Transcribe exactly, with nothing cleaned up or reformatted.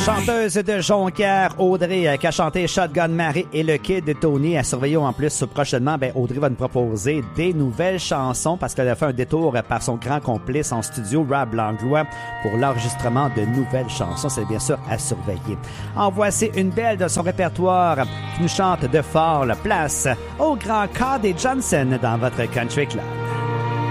Chanteuse de Jonquière, Audrey, euh, qui a chanté Shotgun Mary et le Kid de Tony. À surveiller en plus prochainement, ben, Audrey va nous proposer des nouvelles chansons parce qu'elle a fait un détour par son grand complice en studio, Rob Langlois, pour l'enregistrement de nouvelles chansons. C'est bien sûr à surveiller. En voici une belle de son répertoire qui nous chante de fort la place au grand Cody Johnson dans votre Country Club.